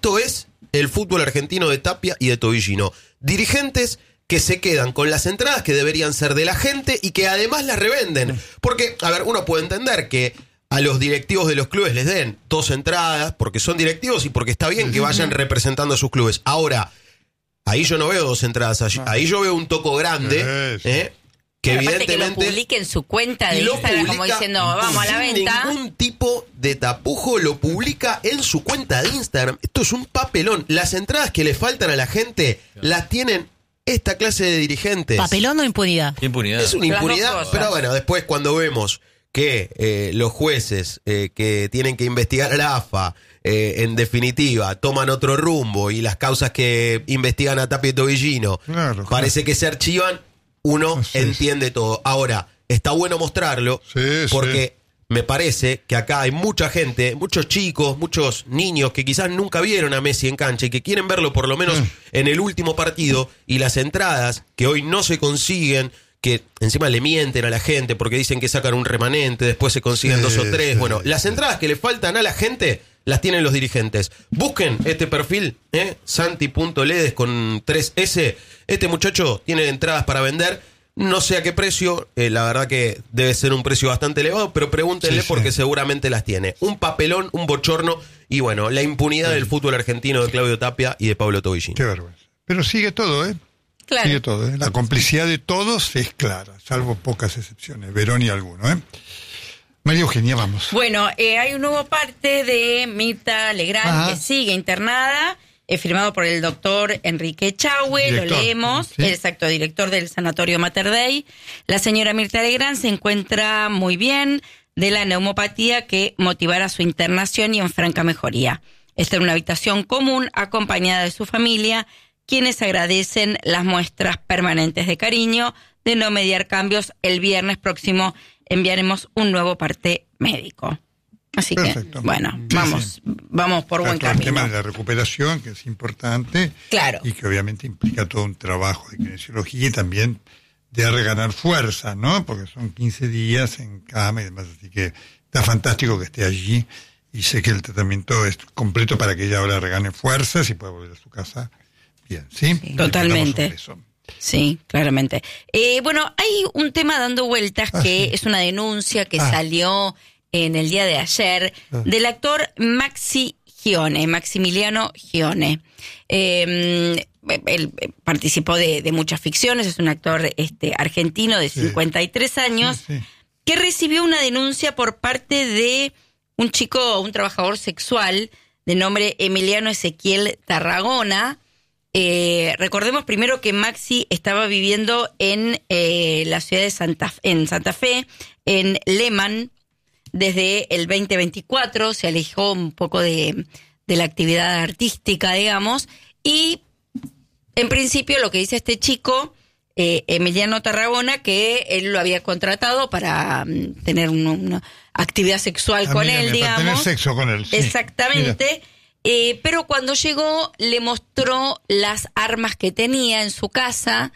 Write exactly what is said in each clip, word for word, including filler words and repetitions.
Esto es el fútbol argentino de Tapia y de Tobillino. Dirigentes que se quedan con las entradas que deberían ser de la gente y que además las revenden. Porque, a ver, uno puede entender que a los directivos de los clubes les den dos entradas porque son directivos y porque está bien que vayan representando a sus clubes. Ahora, ahí yo no veo dos entradas, ahí yo veo un toco grande, ¿eh? Que pero evidentemente que lo publique en su cuenta de Instagram como diciendo vamos a la venta. Ningún tipo de tapujo lo publica en su cuenta de Instagram. Esto es un papelón. Las entradas que le faltan a la gente las tienen esta clase de dirigentes. ¿Papelón o impunidad? Impunidad. Es una impunidad, pero bueno, después cuando vemos que eh, los jueces eh, que tienen que investigar a la A F A, eh, en definitiva, toman otro rumbo y las causas que investigan a Tapia y Tobillino Claro, claro. parece que se archivan, uno Sí, entiende todo. Ahora, está bueno mostrarlo Sí, porque me parece que acá hay mucha gente, muchos chicos, muchos niños que quizás nunca vieron a Messi en cancha y que quieren verlo por lo menos Mm. en el último partido, y las entradas que hoy no se consiguen, que encima le mienten a la gente porque dicen que sacan un remanente, después se consiguen Sí, dos o tres. sí, Bueno, las sí. entradas que le faltan a la gente las tienen los dirigentes. Busquen este perfil, ¿eh? santi punto ledes con tres ese. Este muchacho tiene entradas para vender. No sé a qué precio, eh, la verdad que debe ser un precio bastante elevado, pero pregúntenle Sí, porque sí. seguramente las tiene. Un papelón, un bochorno y bueno, la impunidad del fútbol argentino de Claudio Tapia y de Pablo Tobillino. Qué vergüenza. Pero sigue todo, ¿eh? Claro. Sigue todo, ¿eh? La complicidad de todos es clara, salvo pocas excepciones, Verón y alguno, ¿eh? María Eugenia, vamos. Bueno, eh, hay un nuevo parte de Mirta Legrand Ajá. que sigue internada, eh, firmado por el doctor Enrique Chahue, lo Director, leemos, ¿sí? el exacto director del Sanatorio Mater Dei. La señora Mirta Legrand se encuentra muy bien de la neumopatía que motivará su internación y en franca mejoría. Está en una habitación común acompañada de su familia, quienes agradecen las muestras permanentes de cariño, de no mediar cambios. El viernes próximo enviaremos un nuevo parte médico. Así Perfecto. que, bueno, Sí, vamos, sí. vamos por buen Claro, el tema de camino. la recuperación, que es importante, Claro. y que obviamente implica todo un trabajo de kinesiología y también de reganar fuerza, ¿no? Porque son quince días en cama y demás, así que está fantástico que esté allí y sé que el tratamiento es completo para que ella ahora regane fuerzas y pueda volver a su casa bien, ¿sí? Sí, totalmente. Disfrutamos sobre eso. Sí, claramente. Eh, bueno, hay un tema dando vueltas Ah, que sí. es una denuncia que Ah. salió en el día de ayer Ah. del actor Maxi Gione, Maximiliano Gione. Eh, él participó de, de muchas ficciones, es un actor este, argentino de Sí. cincuenta y tres años, Sí, sí. que recibió una denuncia por parte de un chico, un trabajador sexual de nombre Emiliano Ezequiel Tarragona. Eh, recordemos primero que Maxi estaba viviendo en eh, la ciudad de Santa, en Santa Fe, en Lehmann, desde el veinte veinticuatro, se alejó un poco de, de la actividad artística, digamos, y en principio lo que dice este chico, eh, Emiliano Tarragona, que él lo había contratado para um, tener un- una actividad sexual Ah, con mira, él, mira, para tener digamos. sexo con él. Sí. Exactamente. Eh, pero cuando llegó le mostró las armas que tenía en su casa.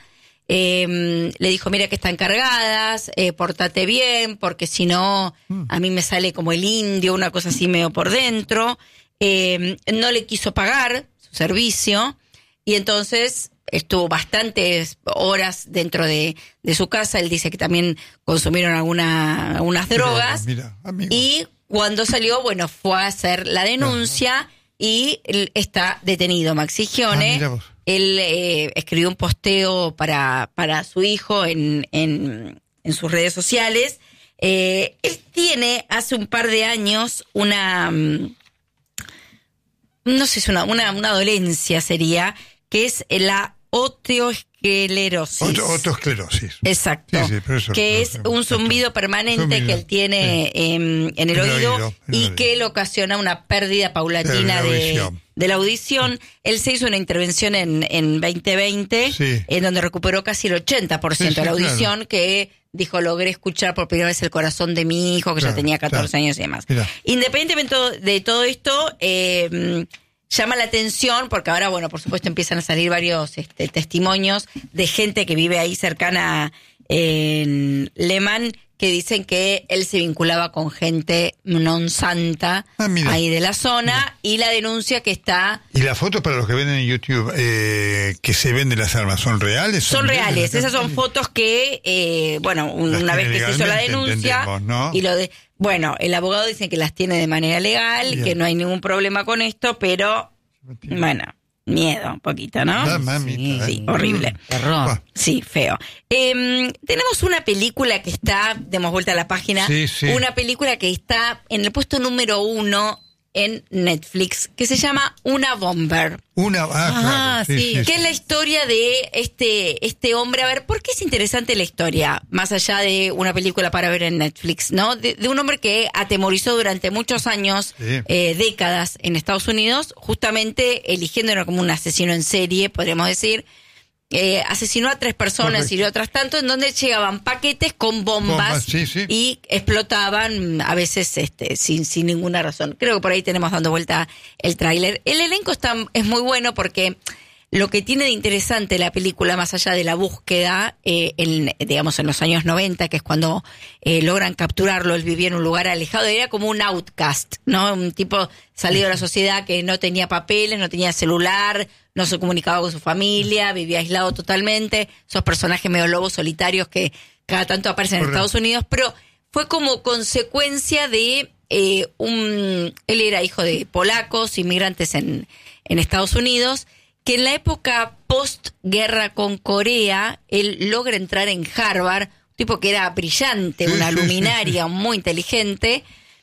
Eh, le dijo, mira que están cargadas, eh, pórtate bien, porque si no, a mí me sale como el indio, una cosa así medio por dentro. Eh, no le quiso pagar su servicio y entonces estuvo bastantes horas dentro de, de su casa. Él dice que también consumieron alguna, algunas drogas. Mira, amigo. Y cuando salió, bueno, fue a hacer la denuncia y él está detenido, Maxi Gione. Ah, mira vos. Él eh, escribió un posteo para, para su hijo en, en, en sus redes sociales. Eh, él tiene hace un par de años una, mm, no sé, es una, una, una dolencia sería, que es la osteoesclerosis. Otro, otosclerosis. Exacto, Sí, sí, pero eso- que es eso- un exacto. zumbido permanente Zumbido, que él tiene sí. en, en el En el oído, oído, en y el que oído. le ocasiona una pérdida paulatina De la de, audición. de la audición. Él se hizo una intervención en, en veinte veinte, Sí. en donde recuperó casi el ochenta por ciento Sí, sí, de la claro. audición, que dijo, logré escuchar por primera vez el corazón de mi hijo, que Claro, ya tenía catorce claro. años y demás. Mirá. Independientemente de todo esto, eh, llama la atención porque ahora, bueno, por supuesto empiezan a salir varios este, testimonios de gente que vive ahí cercana en Lehmann, que dicen que él se vinculaba con gente non santa ah, ahí de la zona, mira. Y la denuncia que está... ¿Y las fotos para los que ven en YouTube eh, que se ven de las armas son reales? Son, son reales, esas son fotos que, eh, bueno, un, una vez que se hizo la denuncia, ¿no? Y lo de... Bueno, el abogado dice que las tiene de manera legal, Bien. que no hay ningún problema con esto, pero, bueno... Miedo, un poquito, ¿no? Ah, mamita, sí, sí, horrible. Terror. Sí, feo. Eh, tenemos una película que está, demos vuelta a la página, sí, sí. una película que está en el puesto número uno en Netflix, que se llama Una Bomber. Una, ah, ah claro, sí, sí, sí, que sí. es la historia de este este hombre. A ver, ¿por qué es interesante la historia? Más allá de una película para ver en Netflix, ¿no? De, de un hombre que atemorizó durante muchos años, sí. eh, décadas en Estados Unidos, justamente eligiéndolo como un asesino en serie, podríamos decir. Eh, asesinó a tres personas y de otras tanto, en donde llegaban paquetes con bombas, bombas sí, sí. y explotaban a veces este sin sin ninguna razón. Creo que por ahí tenemos dando vuelta el tráiler. El elenco está es muy bueno porque lo que tiene de interesante la película, más allá de la búsqueda, eh, en, digamos en los años noventa, que es cuando eh, logran capturarlo, él vivía en un lugar alejado, era como un outcast, ¿no? Un tipo salido de la sociedad que no tenía papeles, no tenía celular, no se comunicaba con su familia, vivía aislado totalmente, esos personajes medio lobos solitarios que cada tanto aparecen en Estados Unidos, pero fue como consecuencia de eh, un... Él era hijo de polacos, inmigrantes en, en Estados Unidos, que en la época post-guerra con Corea, él logra entrar en Harvard, un tipo que era brillante, sí, una sí, luminaria, sí, sí. muy inteligente,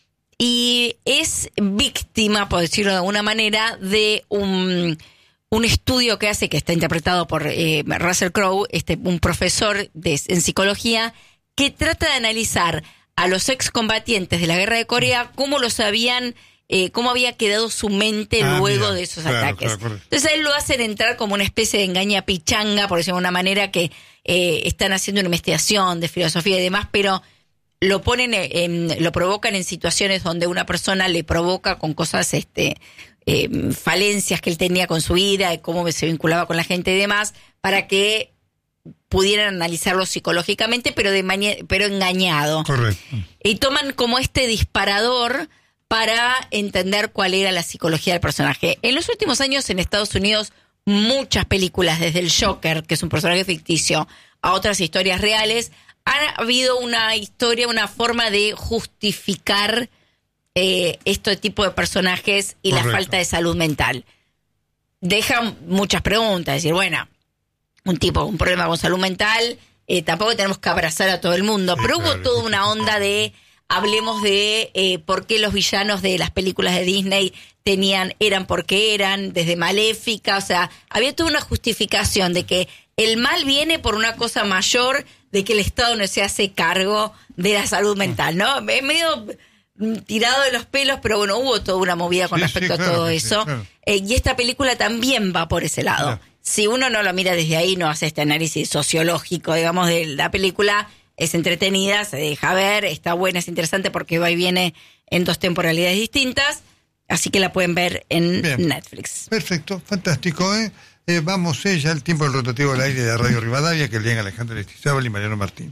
y es víctima, por decirlo de alguna manera, de un... un estudio que hace, que está interpretado por eh, Russell Crowe, este, un profesor de, en psicología, que trata de analizar a los excombatientes de la guerra de Corea, cómo los habían, eh, cómo había quedado su mente ah, luego mira, de esos claro, ataques. Claro, Entonces a él lo hacen entrar como una especie de engaña pichanga, por decirlo de una manera, que eh, están haciendo una investigación de filosofía y demás, pero lo ponen, en, lo provocan en situaciones donde una persona le provoca con cosas, este, Eh, falencias que él tenía con su vida, de cómo se vinculaba con la gente y demás, para que pudieran analizarlo psicológicamente, pero de maña- pero engañado. Correcto. Y toman como este disparador para entender cuál era la psicología del personaje. En los últimos años en Estados Unidos, muchas películas, desde el Joker, que es un personaje ficticio, a otras historias reales, ha habido una historia, una forma de justificar Eh, este tipo de personajes y Correcto. La falta de salud mental. Deja muchas preguntas, decir, bueno, un tipo con un problema con salud mental, eh, tampoco tenemos que abrazar a todo el mundo, sí, pero claro, hubo toda una onda de, hablemos de eh, por qué los villanos de las películas de Disney tenían, eran porque eran, desde Maléfica, o sea, había toda una justificación de que el mal viene por una cosa mayor, de que el Estado no se hace cargo de la salud mental, ¿no? Es medio tirado de los pelos, pero bueno, hubo toda una movida con sí, respecto sí, a claro, todo sí, eso. claro. Eh, y esta película también va por ese lado. Claro. Si uno no lo mira desde ahí, no hace este análisis sociológico, digamos, de la película, es entretenida, se deja ver, está buena, es interesante porque va y viene en dos temporalidades distintas, así que la pueden ver en Bien. Netflix. Perfecto, fantástico, ¿eh? eh vamos, eh, ya el tiempo del rotativo del aire de Radio Rivadavia, que leen Alejandro Lestizábal y Mariano Martín.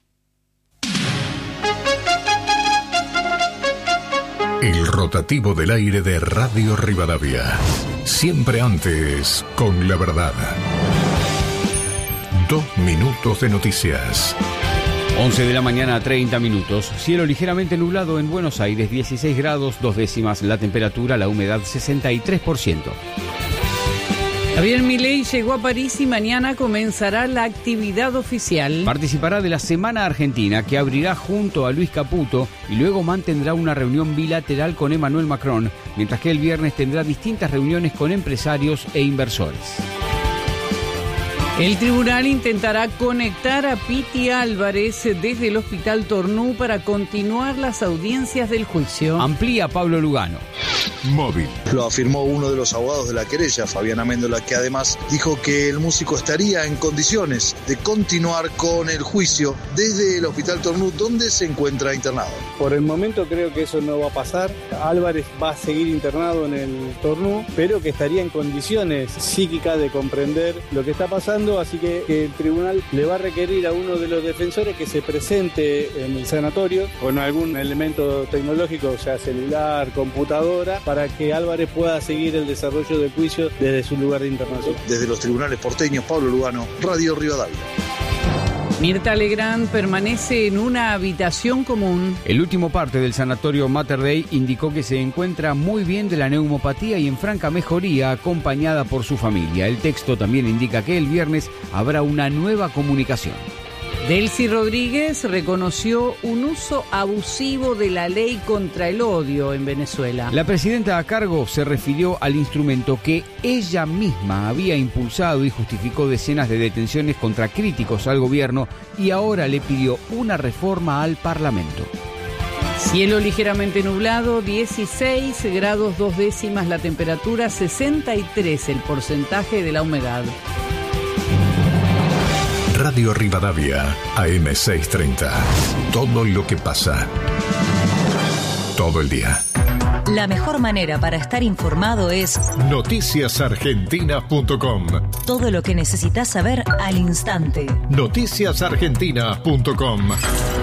El rotativo del aire de Radio Rivadavia. Siempre antes con la verdad. Dos minutos de noticias. once de la mañana, treinta minutos. Cielo ligeramente nublado en Buenos Aires, dieciséis grados, dos décimas la temperatura, la humedad sesenta y tres por ciento. Javier Milei llegó a París y mañana comenzará la actividad oficial. Participará de la Semana Argentina, que abrirá junto a Luis Caputo y luego mantendrá una reunión bilateral con Emmanuel Macron, mientras que el viernes tendrá distintas reuniones con empresarios e inversores. El tribunal intentará conectar a Piti Álvarez desde el Hospital Tornú para continuar las audiencias del juicio. Amplía Pablo Lugano. móvil. Lo afirmó uno de los abogados de la querella, Fabián Améndola, que además dijo que el músico estaría en condiciones de continuar con el juicio desde el Hospital Tornú, donde se encuentra internado. Por el momento creo que eso no va a pasar. Álvarez va a seguir internado en el Tornú, pero que estaría en condiciones psíquicas de comprender lo que está pasando, así que, que el tribunal le va a requerir a uno de los defensores que se presente en el sanatorio con algún elemento tecnológico, o sea, celular, computadora, para que Álvarez pueda seguir el desarrollo del juicio desde su lugar de internación. Desde los tribunales porteños, Pablo Lugano, Radio Rivadavia. Mirta Legrand permanece en una habitación común. El último parte del sanatorio Mater Dei indicó que se encuentra muy bien de la neumopatía y en franca mejoría, acompañada por su familia. El texto también indica que el viernes habrá una nueva comunicación. Delcy Rodríguez reconoció un uso abusivo de la ley contra el odio en Venezuela. La presidenta a cargo se refirió al instrumento que ella misma había impulsado y justificó decenas de detenciones contra críticos al gobierno y ahora le pidió una reforma al Parlamento. Cielo ligeramente nublado, dieciséis grados dos décimas la temperatura, sesenta y tres el porcentaje de la humedad. Radio Rivadavia, A M seiscientos treinta. Todo lo que pasa. Todo el día. La mejor manera para estar informado es noticias argentinas punto com. Todo lo que necesitas saber al instante. noticias argentinas punto com.